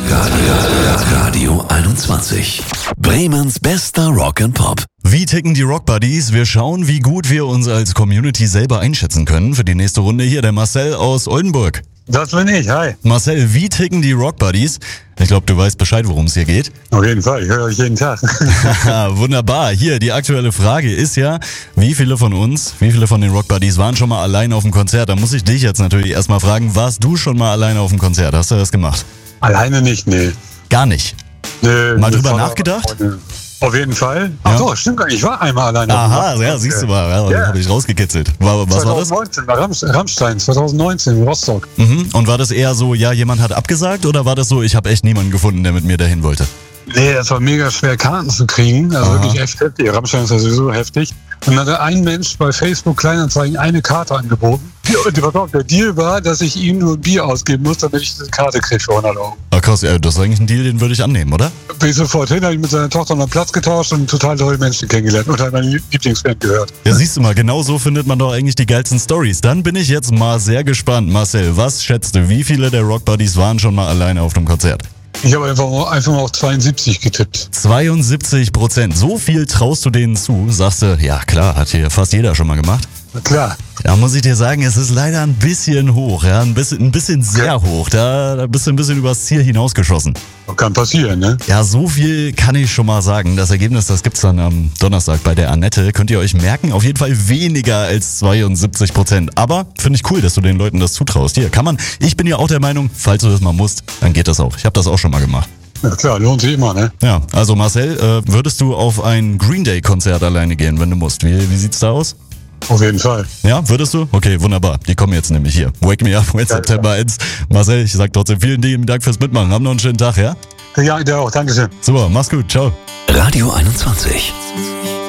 Radio 21. Bremens bester Rock and Pop. Wie ticken die Rock Buddies? Wir schauen, wie gut wir uns als Community selber einschätzen können. Für die nächste Runde hier der Marcel aus Oldenburg. Das bin ich, hi. Marcel, wie ticken die Rock Buddies? Ich glaube, du weißt Bescheid, worum es hier geht. Auf jeden Fall, ich höre euch jeden Tag. Wunderbar. Hier, die aktuelle Frage ist ja, wie viele von den Rock Buddies waren schon mal alleine auf dem Konzert? Da muss ich dich jetzt natürlich erstmal fragen, warst du schon mal alleine auf dem Konzert? Hast du das gemacht? Alleine nicht, nee. Gar nicht? Nee, mal drüber nachgedacht? Auf jeden Fall. Ach so, stimmt gar nicht. Ich war einmal alleine. Aha, ja, siehst du mal. Ja. Habe ich rausgekitzelt. Was war das? 2019, bei Rammstein, 2019 in Rostock. Und war das eher so, ja, jemand hat abgesagt oder war das so, ich habe echt niemanden gefunden, der mit mir dahin wollte? Nee, das war mega schwer, Karten zu kriegen. Also wirklich echt heftig. Rammstein ist ja sowieso heftig. Und dann hatte ein Mensch bei Facebook Kleinanzeigen eine Karte angeboten. Und der Deal war, dass ich ihm nur ein Bier ausgeben muss, damit ich diese Karte kriege für 100 Euro. Ah, krass, ja, das ist eigentlich ein Deal, den würde ich annehmen, oder? Bin ich sofort hin, habe ich mit seiner Tochter noch Platz getauscht und total tolle Menschen kennengelernt und halt meine Lieblingsband gehört. Ja, siehst du mal, genau so findet man doch eigentlich die geilsten Stories. Dann bin ich jetzt mal sehr gespannt. Marcel, was schätzt du, wie viele der Rock Buddies waren schon mal alleine auf dem Konzert? Ich habe einfach mal auf 72 getippt. 72%. So viel traust du denen zu? Sagst du, ja klar, hat hier fast jeder schon mal gemacht. Na klar. Ja, muss ich dir sagen, es ist leider ein bisschen hoch, ja, ein bisschen sehr hoch. Da bist du ein bisschen übers Ziel hinausgeschossen. Kann passieren, ne? Ja, so viel kann ich schon mal sagen. Das Ergebnis, das gibt's dann am Donnerstag bei der Annette. Könnt ihr euch merken, auf jeden Fall weniger als 72%. Aber finde ich cool, dass du den Leuten das zutraust. Hier, ich bin ja auch der Meinung, falls du das mal musst, dann geht das auch. Ich habe das auch schon mal gemacht. Ja klar, lohnt sich immer, ne? Ja, also Marcel, würdest du auf ein Green Day Konzert alleine gehen, wenn du musst? Wie sieht's da aus? Auf jeden Fall. Ja, würdest du? Okay, wunderbar. Die kommen jetzt nämlich hier. Wake Me Up, September 1. Marcel, ich sag trotzdem vielen lieben Dank fürs Mitmachen. Haben noch einen schönen Tag, ja? Ja, dir auch. Dankeschön. Super, mach's gut. Ciao. Radio 21.